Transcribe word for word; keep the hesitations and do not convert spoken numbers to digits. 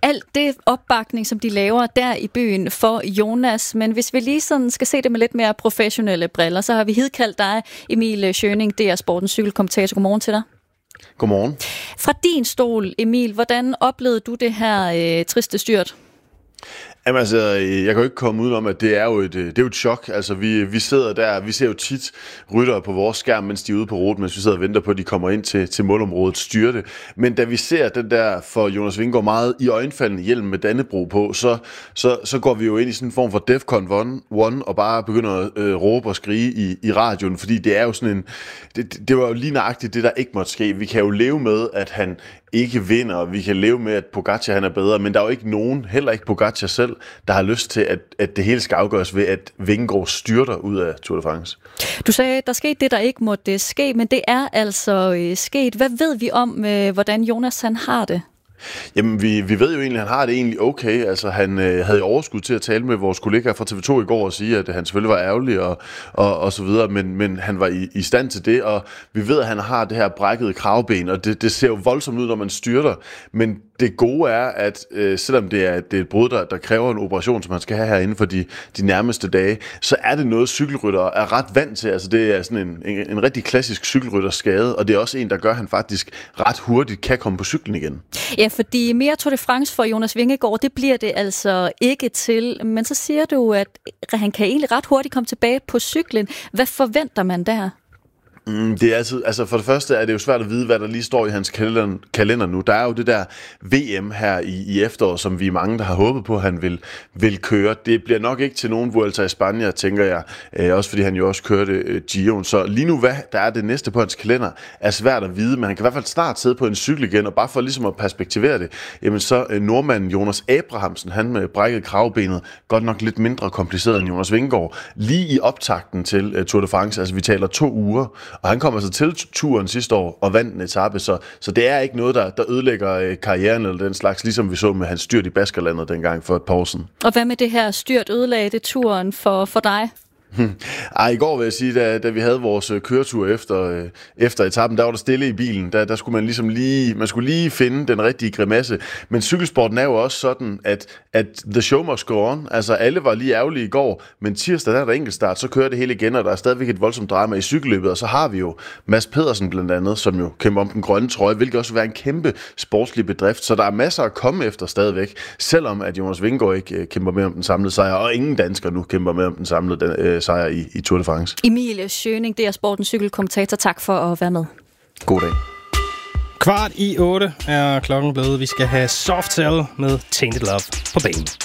alt det opbakning, som de laver der i byen for Jonas. Men hvis vi lige sådan skal se det med lidt mere professionelle briller, så har vi hidkaldt dig, Emil Schøning, D R Sportens cykelkommentator. Godmorgen til dig. Godmorgen. Fra din stol, Emil, hvordan oplevede du det her øh, triste styrt? Jamen altså, jeg kan jo ikke komme udenom, at det er jo et, det er jo et chok. Altså, vi, vi sidder der, vi ser jo tit ryttere på vores skærm, mens de er ude på ruten, mens vi sidder og venter på, at de kommer ind til, til målområdet styrte. Men da vi ser den der for Jonas Vingegaard meget i øjenfaldende hjelm med Dannebrog på, så, så, så går vi jo ind i sådan en form for Defcon one og bare begynder at øh, råbe og skrige i, i radioen, fordi det er jo sådan en, det, det var jo lige nøjagtigt det, der ikke måtte ske. Vi kan jo leve med, at han ikke vinder, og vi kan leve med, at Pogačar han er bedre, men der er jo ikke nogen, heller ikke Pogačar selv, der har lyst til, at, at det hele skal afgøres ved, at Vingegaard styrter ud af Tour de France. Du sagde, der skete det, der ikke måtte ske, men det er altså øh, sket. Hvad ved vi om, øh, hvordan Jonas han har det? Jamen, vi, vi ved jo egentlig, at han har det egentlig okay. Altså, han øh, havde overskud til at tale med vores kollegaer fra T V to i går og sige, at han selvfølgelig var ærgerlig og, og, og så videre, men, men han var i, i stand til det, og vi ved, at han har det her brækkede kravben, og det, det ser jo voldsomt ud, når man styrter, men det gode er, at øh, selvom det er, det er et brud, der, der kræver en operation, som man skal have herinde for de, de nærmeste dage, så er det noget, cykelryttere er ret vant til. Altså, det er sådan en, en, en rigtig klassisk cykelrytterskade, og det er også en, der gør, at han faktisk ret hurtigt kan komme på cyklen igen. Ja, fordi mere Tour de France for Jonas Vingegaard, det bliver det altså ikke til. Men så siger du, at han kan egentlig ret hurtigt komme tilbage på cyklen. Hvad forventer man der? Mm, det er altid, altså for det første er det jo svært at vide, hvad der lige står i hans kalender, kalender nu. Der er jo det der V M her i, i efteråret, som vi er mange, der har håbet på, at han vil, vil køre. Det bliver nok ikke til nogen Vuelta i Spanien, tænker jeg. Øh, også fordi han jo også kørte øh, Giroen. Så lige nu, hvad der er det næste på hans kalender, er svært at vide. Men han kan i hvert fald snart sidde på en cykel igen, og bare for ligesom at perspektivere det, jamen så øh, nordmanden Jonas Abrahamsen, han med brækket kravbenet, godt nok lidt mindre kompliceret end Jonas Vingegaard, lige i optakten til øh, Tour de France. Altså vi taler to uger. Og han kom altså til turen sidste år og vandt en etape, så, så det er ikke noget, der, der ødelægger øh, karrieren eller den slags, ligesom vi så med hans styrt i Baskerlandet dengang for et par år siden. Og hvad med det her styrt ødelagde det turen for, for dig? Ej, i går vil jeg sige, da, da vi havde vores køretur efter, øh, efter etappen, der var der stille i bilen. Der, der skulle man ligesom lige, man skulle lige finde den rigtige grimasse. Men cykelsporten er jo også sådan, at, at the show must go on. Altså alle var lige ærgerlige i går, men tirsdag der er der enkeltstart, så kører det hele igen, og der er stadigvæk et voldsomt drama i cykelløbet. Og så har vi jo Mads Pedersen blandt andet, som jo kæmper om den grønne trøje, hvilket også vil være en kæmpe sportslig bedrift. Så der er masser at komme efter stadigvæk, selvom at Jonas Vingegaard ikke øh, kæmper med om den samlede sejr, og ingen dansker nu kæmper med om den samlede øh, sejr i, i Tour de France. Emil Schøning, D R Sportens cykelkommentator. Tak for at være med. God dag. Kvart i otte er klokken blevet. Vi skal have Soft Cell med Tainted Love på banen.